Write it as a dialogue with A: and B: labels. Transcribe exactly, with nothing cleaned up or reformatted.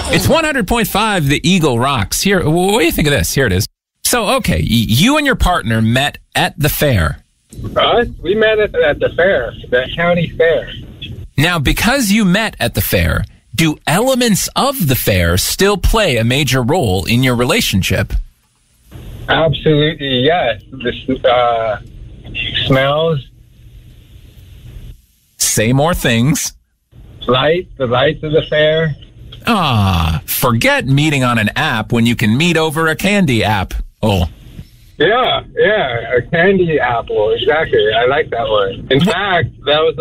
A: It's one hundred point five, The Eagle Rocks. Here, what do you think of this? Here it is. So, okay, you and your partner met at the fair.
B: Us? We met at, at the fair, the county fair.
A: Now, because you met at the fair, do elements of the fair still play a major role in your relationship?
B: Absolutely, yes. The uh, smells.
A: Say more things.
B: Lights, the lights of the fair.
A: Ah, forget meeting on an app when you can meet over a candy app. Oh.
B: Yeah, yeah, a candy apple, exactly. I like that one. In fact, that was